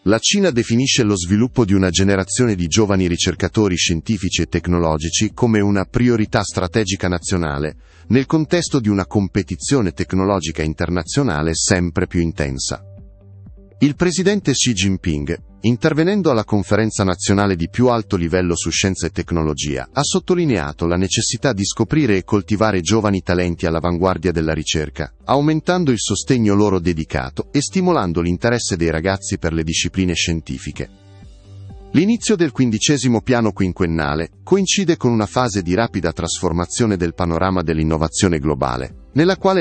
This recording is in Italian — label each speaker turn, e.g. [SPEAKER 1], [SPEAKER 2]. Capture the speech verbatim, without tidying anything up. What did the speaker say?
[SPEAKER 1] La Cina definisce lo sviluppo di una generazione di giovani ricercatori scientifici e tecnologici come una priorità strategica nazionale, nel contesto di una competizione tecnologica internazionale sempre più intensa. Il presidente Xi Jinping, intervenendo alla conferenza nazionale di più alto livello su scienza e tecnologia, ha sottolineato la necessità di scoprire e coltivare giovani talenti all'avanguardia della ricerca, aumentando il sostegno loro dedicato e stimolando l'interesse dei ragazzi per le discipline scientifiche. L'inizio del quindicesimo piano quinquennale coincide con una fase di rapida trasformazione del panorama dell'innovazione globale, nella quale